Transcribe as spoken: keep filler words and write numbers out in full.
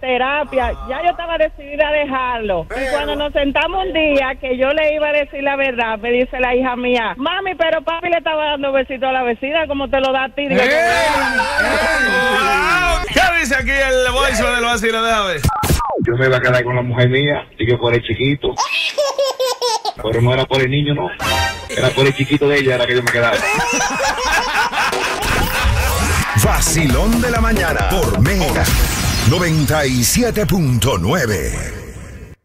terapia. Ya yo estaba decidida a dejarlo. Pero... Y cuando nos sentamos un día, que yo le iba a decir la verdad, me dice la hija mía, mami, pero papi le estaba dando besito a la vecina, como te lo da a ti. Digo, ¡Eh! ¡Eh! ¿Qué dice aquí el voice de los vacilos? Déjame ver. Yo me iba a quedar con la mujer mía, y yo por el chiquito. Pero no era por el niño, no. Era por el chiquito de ella, era que yo me quedaba. Vacilón de la mañana por Mega noventa y siete punto nueve.